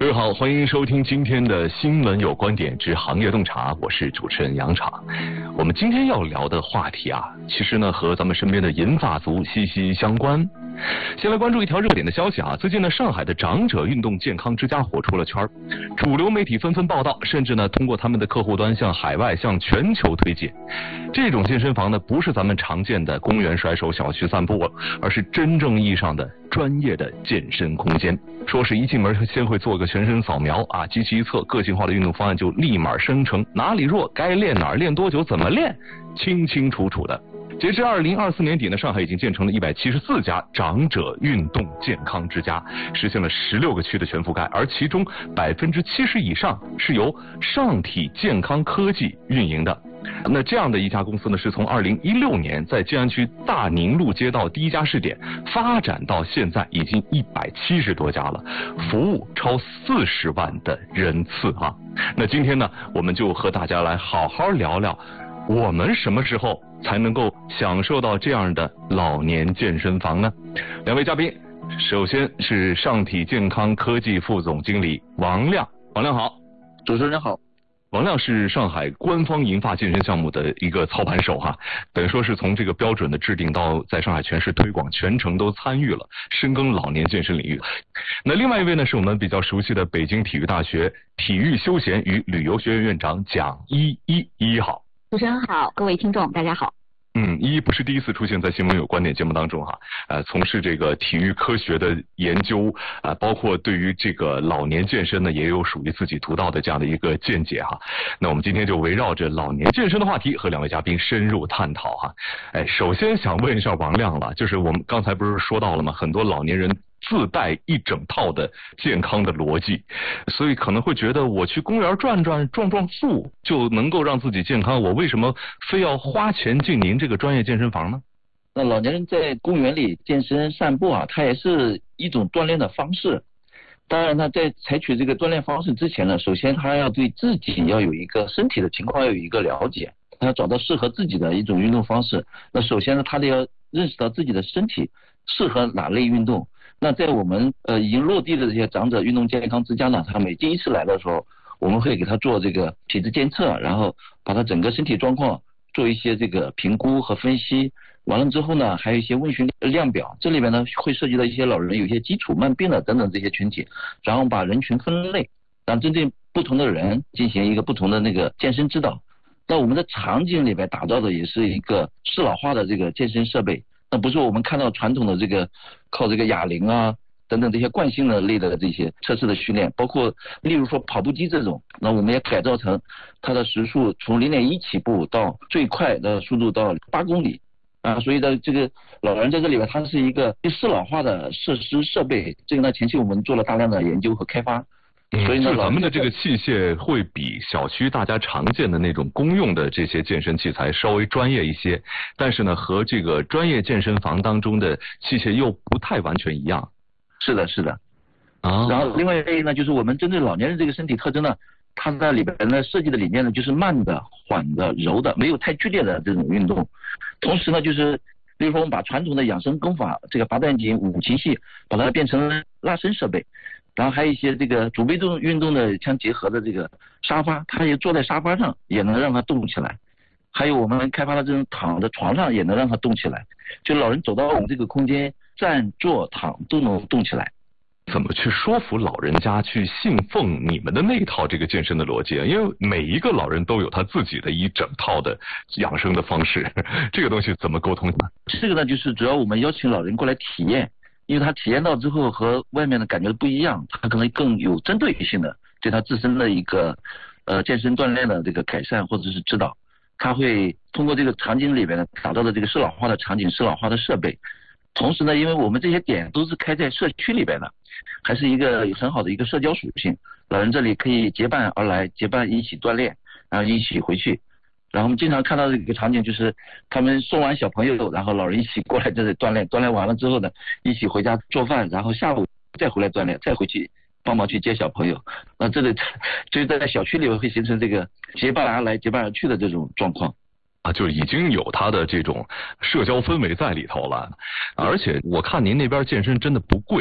各位好，欢迎收听今天的新闻有观点之行业洞察，我是主持人杨昶。我们今天要聊的话题啊，其实呢和咱们身边的银发族息息相关。先来关注一条热点的消息啊，最近呢上海的长者运动健康之家火出了圈，主流媒体纷纷报道，甚至呢通过他们的客户端向海外向全球推介。这种健身房呢不是咱们常见的公园甩手、小区散步，而是真正意义上的专业的健身空间。说是一进门先会做个全身扫描啊，机器一测，个性化的运动方案就立马生成，哪里弱该练哪儿，练多久怎么练，清清楚楚的。截至2024年底呢，上海已经建成了174家长者运动健康之家，实现了16个区的全覆盖，而其中70%以上是由上体健康科技运营的。那这样的一家公司呢，是从2016年在静安区大宁路街道第一家试点发展到现在已经170多家了，服务超40万的人次啊。那今天呢，我们就和大家来好好聊聊，我们什么时候才能够享受到这样的老年健身房呢？两位嘉宾，首先是上体健康科技副总经理王亮。王亮好。 主持人好。 王亮是上海官方银发健身项目的一个操盘手哈，等于说是从这个标准的制定到在上海全市推广，全程都参与了，深耕老年健身领域。那另外一位呢，是我们比较熟悉的北京体育大学体育休闲与旅游学院院长蒋依依好。 主持人好，各位听众大家好。 依依不是第一次出现在新闻有观点节目当中哈，从事这个体育科学的研究包括对于这个老年健身呢，也有属于自己独到的这样的一个见解哈。那我们今天就围绕着老年健身的话题和两位嘉宾深入探讨哈。首先想问一下王亮了，就是我们刚才不是说到了吗？很多老年人自带一整套的健康的逻辑，所以可能会觉得我去公园转转壮壮速就能够让自己健康，我为什么非要花钱进您这个专业健身房呢？ 那老年人在公园里健身散步啊，它也是一种锻炼的方式。当然他在采取这个锻炼方式之前呢，首先他要对自己要有一个身体的情况要有一个了解，他要找到适合自己的一种运动方式。那首先呢，他得要认识到自己的身体适合哪类运动。那在我们已经落地的这些长者运动健康之家呢，他每第一次来的时候，我们会给他做这个体质监测，然后把他整个身体状况做一些这个评估和分析。完了之后呢，还有一些问询量表，这里面呢会涉及到一些老人有一些基础慢病的等等这些群体，然后把人群分类，让针对不同的人进行一个不同的那个健身指导。那我们的场景里边打造的也是一个适老化的这个健身设备。那不是我们看到传统的这个靠这个哑铃啊等等这些惯性的类的这些测试的训练，包括例如说跑步机这种，那我们也改造成它的时速从0.1起步到最快的速度到8公里啊，所以的这个老人在这里边，它是一个适老化的设施设备。这个呢，前期我们做了大量的研究和开发。所以呢， 咱们的这个器械会比小区大家常见的那种公用的这些健身器材稍微专业一些，但是呢，和这个专业健身房当中的器械又不太完全一样。 是的，是的。然后另外一个呢，就是我们针对老年人这个身体特征呢，它在里边呢设计的理念呢，就是慢的、缓的、柔的，没有太剧烈的这种运动。同时呢，就是比如说我们把传统的养生功法，这个八段锦、五禽戏，把它变成了拉伸设备。然后还有一些这个主被动运动的相结合的这个沙发，他也坐在沙发上也能让他动起来。还有我们开发的这种躺在床上也能让他动起来，就老人走到我们这个空间，站坐躺都能动起来。 怎么去说服老人家去信奉你们的那一套这个健身的逻辑啊？因为每一个老人都有他自己的一整套的养生的方式，这个东西怎么沟通呢？ 这个呢，就是主要我们邀请老人过来体验。因为他体验到之后和外面的感觉不一样，他可能更有针对性的对他自身的一个健身锻炼的这个改善或者是指导。他会通过这个场景里边呢打造的这个适老化的场景、适老化的设备。同时呢，因为我们这些点都是开在社区里边的，还是一个很好的一个社交属性。老人这里可以结伴而来，结伴一起锻炼，然后一起回去。然后我们经常看到的一个场景就是他们送完小朋友，然后老人一起过来这里锻炼，锻炼完了之后呢，一起回家做饭，然后下午再回来锻炼，再回去帮忙去接小朋友。那这里就在小区里会形成这个结伴而来、结伴而去的这种状况。 就已经有它的这种社交氛围在里头了。而且我看您那边健身真的不贵，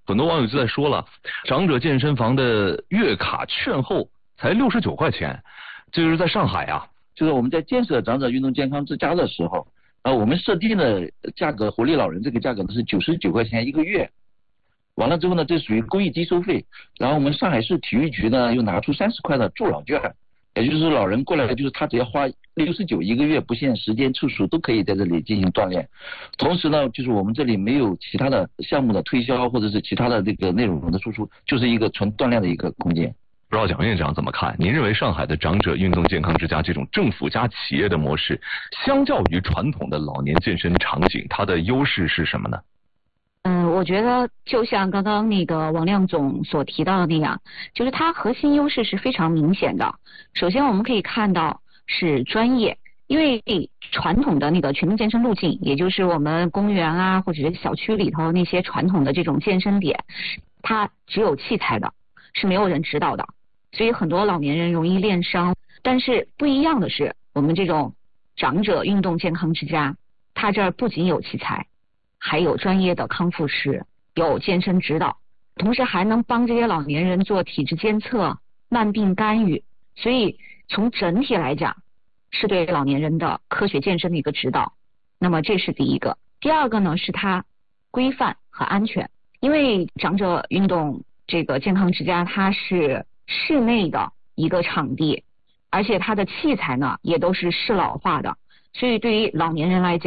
很多网友就在说了，长者健身房的月卡券后才69块钱，这就是在上海啊。 就是我们在建设长者运动健康之家的时候，我们设定的价格，活力老人这个价格呢是99块钱一个月。完了之后呢，这属于公益低收费。然后我们上海市体育局呢又拿出30块的助老券，也就是说老人过来就是他只要花69一个月，不限时间次数都可以在这里进行锻炼。同时呢，就是我们这里没有其他的项目的推销或者是其他的这个内容的输出，就是一个纯锻炼的一个空间。 不知道蒋院长怎么看？您认为上海的长者运动健康之家这种政府加企业的模式，相较于传统的老年健身场景，它的优势是什么呢？ 我觉得就像刚刚那个王亮总所提到的那样，就是它核心优势是非常明显的。首先我们可以看到是专业，因为传统的那个群众健身路径，也就是我们公园啊或者是小区里头那些传统的这种健身点，它只有器材的，是没有人指导的，所以很多老年人容易练伤。但是不一样的是，我们这种长者运动健康之家，它这儿不仅有器材，还有专业的康复师，有健身指导，同时还能帮这些老年人做体质监测、慢病干预，所以从整体来讲，是对老年人的科学健身的一个指导。那么这是第一个。第二个呢，是它规范和安全，因为长者运动这个健康之家，它是室内的一个场地，而且它的器材呢也都是适老化的，所以对于老年人来讲，